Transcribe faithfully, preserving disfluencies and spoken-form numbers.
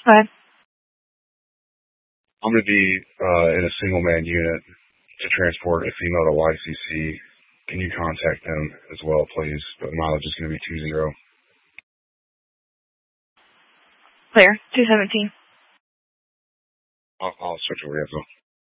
Go ahead. I'm going to be uh, in a single man unit to transport a female to Y C C. Can you contact them as well, please? The mileage is going to be two zero. Clear. two seventeen. I'll, I'll switch over the info.